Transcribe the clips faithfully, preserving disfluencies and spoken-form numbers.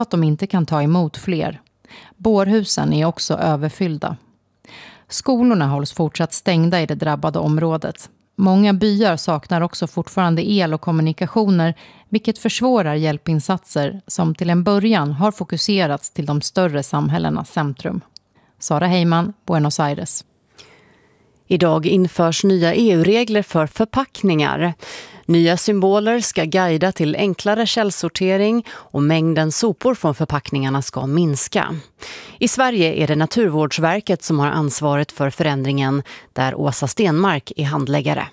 att de inte kan ta emot fler. Bårhusen är också överfyllda. Skolorna hålls fortsatt stängda i det drabbade området. Många byar saknar också fortfarande el och kommunikationer, vilket försvårar hjälpinsatser som till en början har fokuserats till de större samhällenas centrum. Sara Heyman, Buenos Aires. Idag införs nya E U-regler för förpackningar. Nya symboler ska guida till enklare källsortering och mängden sopor från förpackningarna ska minska. I Sverige är det Naturvårdsverket som har ansvaret för förändringen, där Åsa Stenmark är handläggare.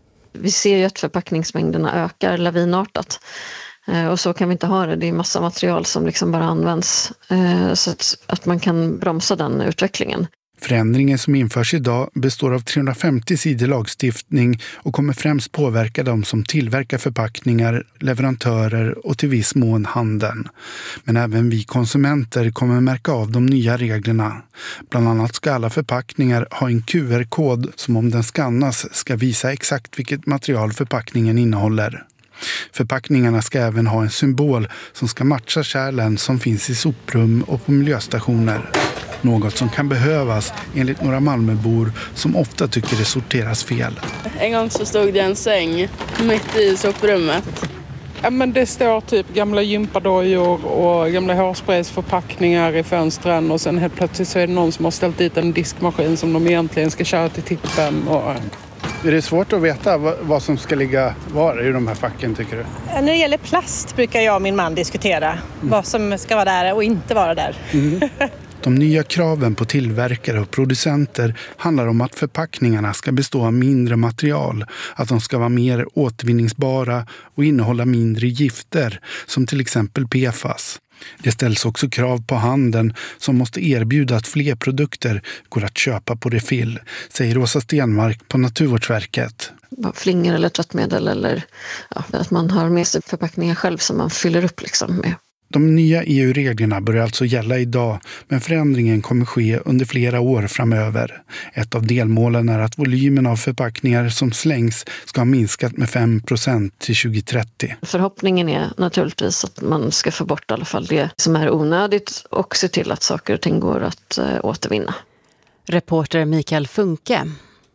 Vi ser ju att förpackningsmängderna ökar lavinartat. Och så kan vi inte ha det. Det är massa material som liksom bara används så att, att man kan bromsa den utvecklingen. Förändringen som införs idag består av trehundrafemtio sidor lagstiftning och kommer främst påverka de som tillverkar förpackningar, leverantörer och till viss mån handeln. Men även vi konsumenter kommer märka av de nya reglerna. Bland annat ska alla förpackningar ha en Q R-kod som om den skannas ska visa exakt vilket material förpackningen innehåller. Förpackningarna ska även ha en symbol som ska matcha kärlen som finns i soprum och på miljöstationer. Något som kan behövas enligt några Malmöbor som ofta tycker det sorteras fel. En gång så stod det en säng mitt i soprummet. Ja, men det står typ gamla gympadojor och gamla hårspraysförpackningar i fönstren och sen helt plötsligt så är det någon som har ställt dit en diskmaskin som de egentligen ska köra till tippen. Och... Är det svårt att veta vad som ska ligga var i de här facken, tycker du? När det gäller plast brukar jag och min man diskutera mm. vad som ska vara där och inte vara där. Mm. De nya kraven på tillverkare och producenter handlar om att förpackningarna ska bestå av mindre material, att de ska vara mer återvinningsbara och innehålla mindre gifter, som till exempel P F A S. Det ställs också krav på handeln som måste erbjuda att fler produkter går att köpa på refill, säger Åsa Stenmark på Naturvårdsverket. Flingor eller tvättmedel eller ja, att man har med sig förpackningar själv som man fyller upp liksom med. De nya E U-reglerna börjar alltså gälla idag, men förändringen kommer ske under flera år framöver. Ett av delmålen är att volymen av förpackningar som slängs ska ha minskat med fem procent till tjugohundratrettio. Förhoppningen är naturligtvis att man ska få bort i alla fall det som är onödigt och se till att saker och ting går att äh, återvinna. Reporter Mikael Funke.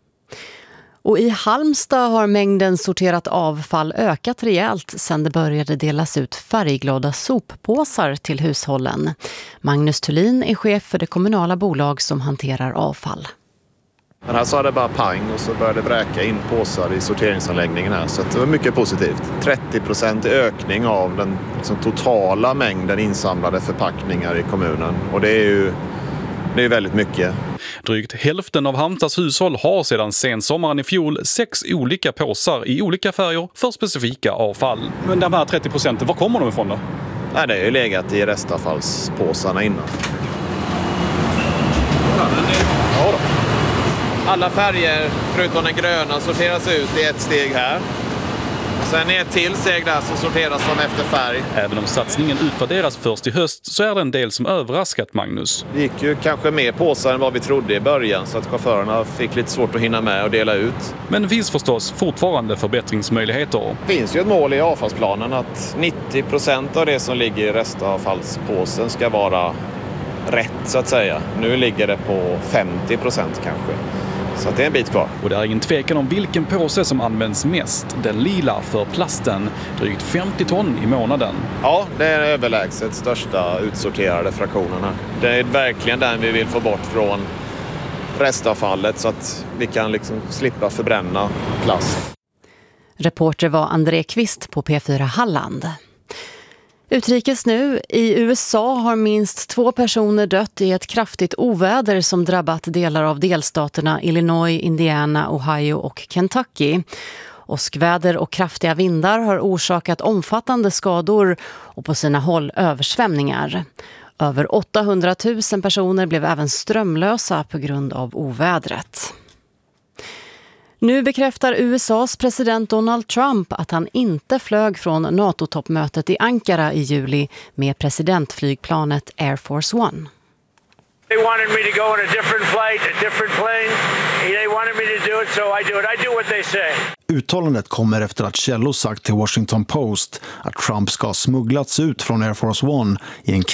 Och i Halmstad har mängden sorterat avfall ökat rejält sedan det började delas ut färgglada soppåsar till hushållen. Magnus Thulin är chef för det kommunala bolag som hanterar avfall. Men här sa det bara pang och så började det bräka in påsar i sorteringsanläggningen här. Så det var mycket positivt. trettio procent ökning av den liksom, totala mängden insamlade förpackningar i kommunen. Och det är ju det är väldigt mycket. Drygt hälften av Halmstads hushåll har sedan sensommaren i fjol sex olika påsar i olika färger för specifika avfall. Men de här trettio procenten, var kommer de ifrån då? Nej, det har ju legat i restavfallspåsarna innan. Ja då. Alla färger förutom den gröna sorteras ut i ett steg här. Sen är ett till steg där så sorteras de efter färg. Även om satsningen utvärderas först i höst så är det en del som överraskat Magnus. Det gick ju kanske mer påsar än vad vi trodde i början så att chaufförerna fick lite svårt att hinna med och dela ut. Men det finns förstås fortfarande förbättringsmöjligheter. Det finns ju ett mål i avfallsplanen att nittio procent av det som ligger i restavfallspåsen ska vara rätt så att säga. Nu ligger det på femtio procent kanske. Så det är en bit kvar. Och det är ingen tvekan om vilken påse som används mest. Den lila för plasten. Drygt femtio ton i månaden. Ja, det är överlägset största utsorterade fraktionerna. Det är verkligen den vi vill få bort från restavfallet så att vi kan liksom slippa förbränna plast. Reporter var André Kvist på P fyra Halland. Utrikes nu. I U S A har minst två personer dött i ett kraftigt oväder som drabbat delar av delstaterna Illinois, Indiana, Ohio och Kentucky. Åskväder och kraftiga vindar har orsakat omfattande skador och på sina håll översvämningar. Över åttahundratusen personer blev även strömlösa på grund av ovädret. Nu bekräftar U S A:s president Donald Trump att han inte flög från NATO-toppmötet i Ankara i juli med presidentflygplanet Air Force One. They wanted me to go on a different flight, a different plane. They wanted me to do it, so I do it. I do what they say. Uttalandet kommer efter att källor sagt till Washington Post att Trump ska ha smugglats ut från Air Force One i en